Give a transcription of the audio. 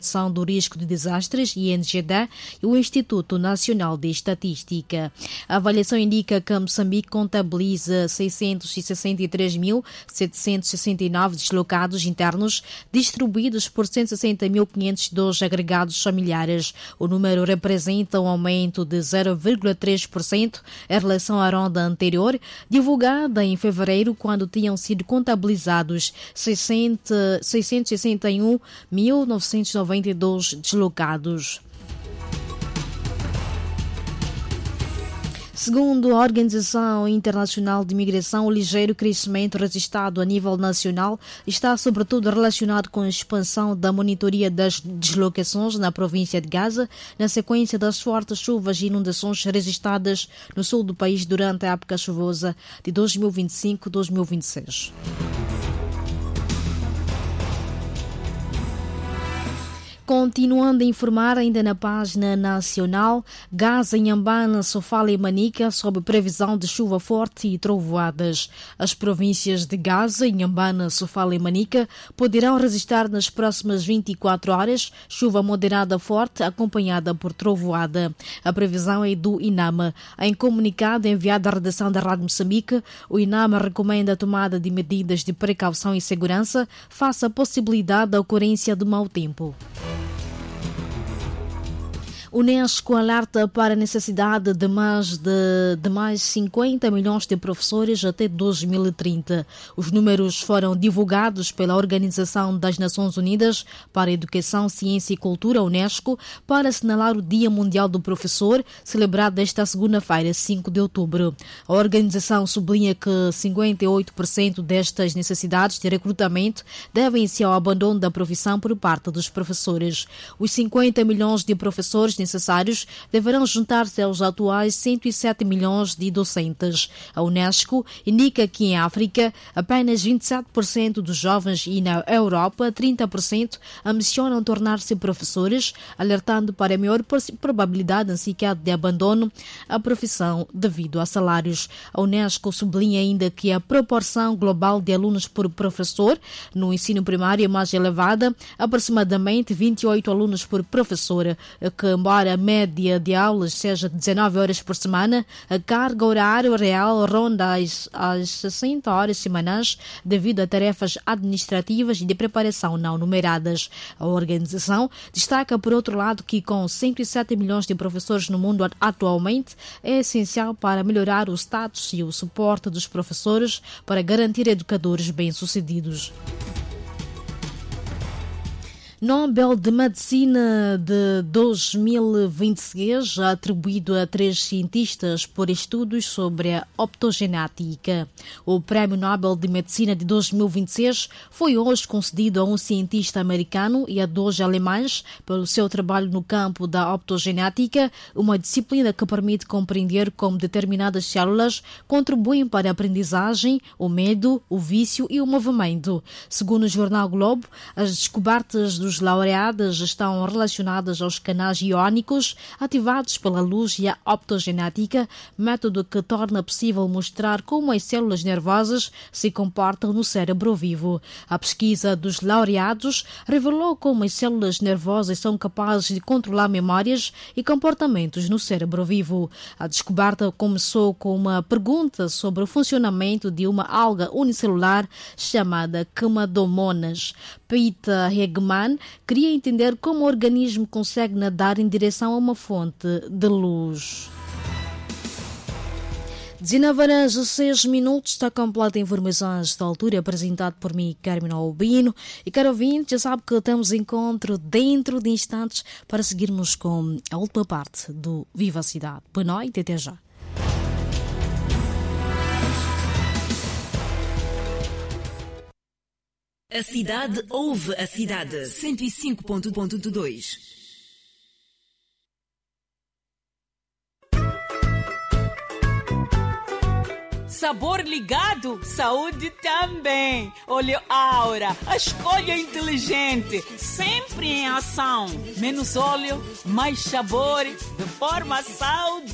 Redução do Risco de Desastres, INGD, e o Instituto Nacional de Estatística. A avaliação indica que Moçambique contabiliza 663.769 deslocados internos, distribuídos por 160.502 agregados familiares. O número representa um aumento de 0,3% em relação à ronda anterior, divulgada em fevereiro, quando tinham sido contabilizados 661.992 deslocados. Segundo a Organização Internacional de Migração, o ligeiro crescimento registrado a nível nacional está sobretudo relacionado com a expansão da monitoria das deslocações na província de Gaza, na sequência das fortes chuvas e inundações registradas no sul do país durante a época chuvosa de 2025-2026. Continuando a informar ainda na página nacional, Gaza, Inhambane, Sofala e Manica sob previsão de chuva forte e trovoadas. As províncias de Gaza, Inhambane, Sofala e Manica poderão registrar nas próximas 24 horas chuva moderada forte acompanhada por trovoada. A previsão é do INAMA. Em comunicado enviado à redação da Rádio Moçambique, o INAMA recomenda a tomada de medidas de precaução e segurança face à possibilidade da ocorrência de mau tempo. Unesco alerta para a necessidade de mais 50 milhões de professores até 2030. Os números foram divulgados pela Organização das Nações Unidas para a Educação, Ciência e Cultura, Unesco, para assinalar o Dia Mundial do Professor, celebrado esta segunda-feira, 5 de outubro. A organização sublinha que 58% destas necessidades de recrutamento devem-se ao abandono da profissão por parte dos professores. Os 50 milhões de professores necessários deverão juntar-se aos atuais 107 milhões de docentes. A Unesco indica que em África apenas 27% dos jovens e na Europa 30% ambicionam tornar-se professores, alertando para a maior probabilidade de abandono à profissão devido a salários. A Unesco sublinha ainda que a proporção global de alunos por professor no ensino primário é mais elevada, aproximadamente 28 alunos por professor, que embora a média de aulas seja 19 horas por semana, a carga horária real ronda as 60 horas semanais devido a tarefas administrativas e de preparação não numeradas. A organização destaca, por outro lado, que com 107 milhões de professores no mundo atualmente, é essencial para melhorar o status e o suporte dos professores para garantir educadores bem-sucedidos. Nobel de Medicina de 2026, atribuído a 3 cientistas por estudos sobre a optogenética. O Prémio Nobel de Medicina de 2026 foi hoje concedido a um cientista americano e a 2 alemães pelo seu trabalho no campo da optogenética, uma disciplina que permite compreender como determinadas células contribuem para a aprendizagem, o medo, o vício e o movimento. Segundo o jornal Globo, as descobertas dos laureados estão relacionadas aos canais iónicos ativados pela luz e a optogenética, método que torna possível mostrar como as células nervosas se comportam no cérebro vivo. A pesquisa dos laureados revelou como as células nervosas são capazes de controlar memórias e comportamentos no cérebro vivo. A descoberta começou com uma pergunta sobre o funcionamento de uma alga unicelular chamada Chamadomonas. Peter Hegman queria entender como o organismo consegue nadar em direção a uma fonte de luz. 19h06, está completa a informação a esta altura, apresentado por mim, Carmen Albino. E, caro ouvinte, já sabe que temos encontro dentro de instantes para seguirmos com a última parte do Viva a Cidade. Boa noite, até já. A cidade ouve a cidade. 105.2. Sabor ligado, saúde também. Olha a Aura, a escolha inteligente, sempre em ação. Menos óleo, mais sabor, de forma saudável.